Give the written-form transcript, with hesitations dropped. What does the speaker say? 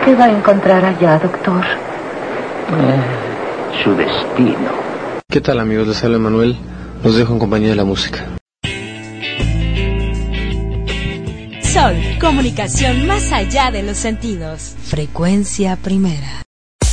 ¿Qué va a encontrar allá, doctor? Su destino. ¿Qué tal, amigos? Les habla Manuel. Los dejo en compañía de la música. Sol, comunicación más allá de los sentidos. Frecuencia primera.